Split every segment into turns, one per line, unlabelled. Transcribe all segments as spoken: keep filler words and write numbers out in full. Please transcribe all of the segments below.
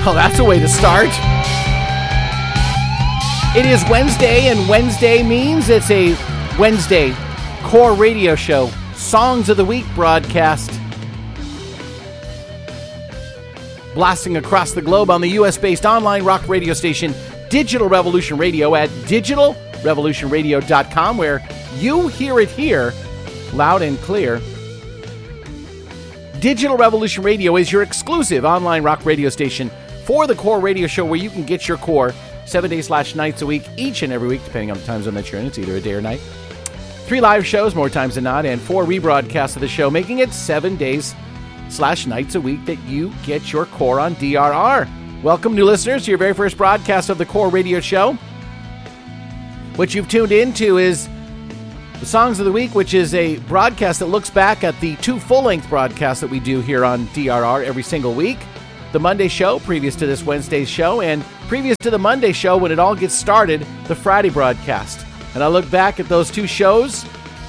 Well, that's a way to start. It is Wednesday, and Wednesday means it's a Wednesday Core Radio Show Songs of the Week broadcast. Blasting across the globe on the U S-based online rock radio station Digital Revolution Radio at digital revolution radio dot com, where you hear it here loud and clear. Digital Revolution Radio is your exclusive online rock radio station for the Core Radio Show, where you can get your core seven days slash nights a week, each and every week, depending on the time zone that you're in. It's either a day or night. Three live shows, more times than not, and four rebroadcasts of the show, making it seven days slash nights a week that you get your core on D R R. Welcome, new listeners, to your very first broadcast of the Core Radio Show. What you've tuned into is the Songs of the Week, which is a broadcast that looks back at the two full-length broadcasts that we do here on D R R every single week. The Monday show, previous to this Wednesday's show, and previous to the Monday show, when it all gets started, the Friday broadcast. And I look back at those two shows,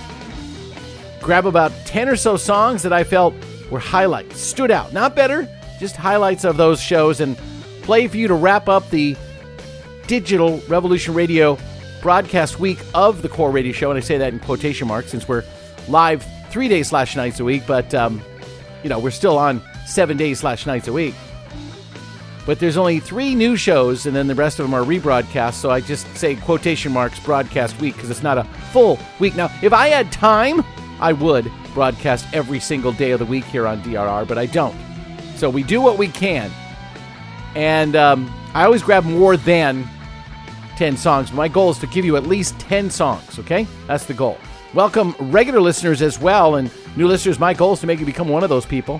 grab about ten or so songs that I felt were highlights, stood out, not better, just highlights of those shows, and play for you to wrap up the Digital Revolution Radio broadcast week of the Core Radio Show. And I say that in quotation marks since we're live three days slash nights a week, but, um, you know, we're still on seven days slash nights a week. But there's only three new shows, and then the rest of them are rebroadcasts, so I just say quotation marks broadcast week because it's not a full week. Now, if I had time, I would broadcast every single day of the week here on D R R, but I don't. So we do what we can. And um, I always grab more than ten songs. My goal is to give you at least ten songs, okay? That's the goal. Welcome regular listeners as well, and new listeners. My goal is to make you become one of those people.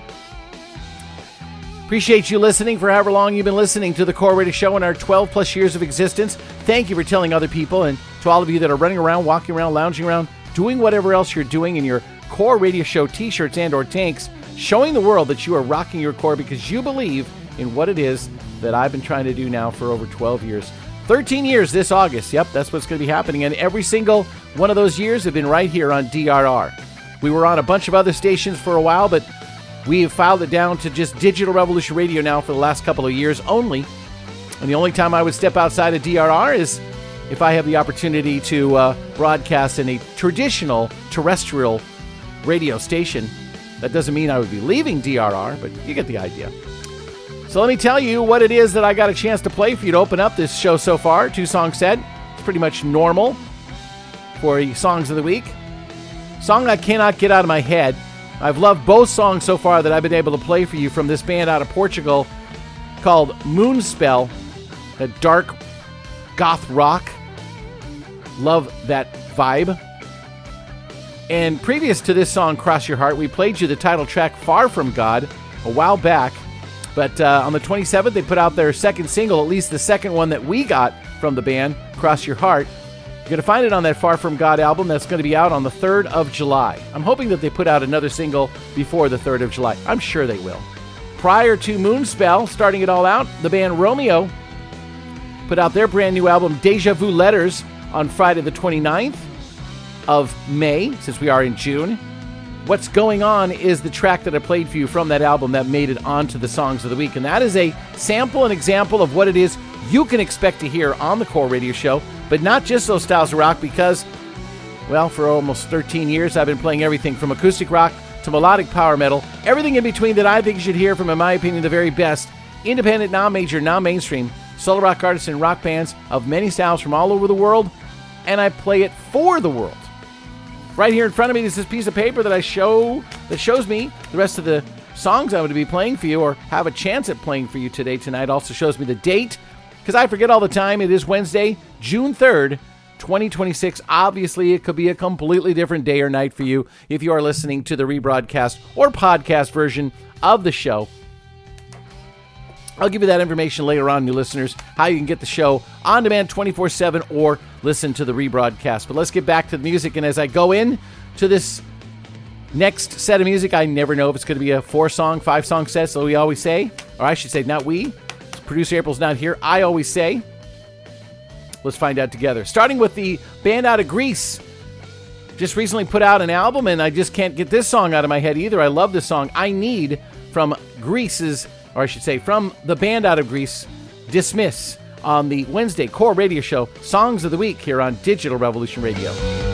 Appreciate you listening for however long you've been listening to the Core Radio Show in our twelve plus years of existence. Thank you for telling other people, and to all of you that are running around, walking around, lounging around, doing whatever else you're doing in your Core Radio Show t-shirts and or tanks, showing the world that you are rocking your core because you believe in what it is that I've been trying to do now for over twelve years. thirteen years this August. Yep, that's what's going to be happening. And every single one of those years have been right here on D R R. We were on a bunch of other stations for a while, but we have filed it down to just Digital Revolution Radio now for the last couple of years only. And the only time I would step outside of D R R is if I have the opportunity to uh, broadcast in a traditional terrestrial radio station. That doesn't mean I would be leaving D R R, but you get the idea. So let me tell you what it is that I got a chance to play for you to open up this show so far. Two songs said. It's pretty much normal for Songs of the Week. Song I cannot get out of my head. I've loved both songs so far that I've been able to play for you from this band out of Portugal called Moonspell, a dark goth rock. Love that vibe. And previous to this song, Cross Your Heart, we played you the title track, Far From God, a while back. But uh, on the twenty-seventh, they put out their second single, at least the second one that we got from the band, Cross Your Heart. You're going to find it on that Far From God album that's going to be out on the third of July. I'm hoping that they put out another single before the third of July. I'm sure they will. Prior to Moonspell, starting it all out, the band Romeo put out their brand new album, Deja Vu Letters, on Friday the twenty-ninth of May, since we are in June. What's Going On is the track that I played for you from that album that made it onto the Songs of the Week. And that is a sample and example of what it is you can expect to hear on the Core Radio Show, but not just those styles of rock because, well, for almost thirteen years, I've been playing everything from acoustic rock to melodic power metal, everything in between that I think you should hear from, in my opinion, the very best independent, non-major, non-mainstream solo rock artists and rock bands of many styles from all over the world, and I play it for the world. Right here in front of me is this piece of paper that I show that shows me the rest of the songs I'm going to be playing for you or have a chance at playing for you today, tonight. Also shows me the date, because I forget all the time. It is Wednesday, June third, twenty twenty-six. Obviously, it could be a completely different day or night for you if you are listening to the rebroadcast or podcast version of the show. I'll give you that information later on, new listeners, how you can get the show on demand twenty-four seven or listen to the rebroadcast. But let's get back to the music. And as I go in to this next set of music, I never know if it's going to be a four-song, five-song set, so we always say, or I should say, not we. Producer April's not here. I always say. Let's find out together. Starting with the band out of Greece. Just recently put out an album, and I just can't get this song out of my head either. I love this song. I Need, from Greece's or I should say from the band out of Greece, Dismiss, on the Wednesday Core Radio Show, Songs of the Week here on Digital Revolution Radio.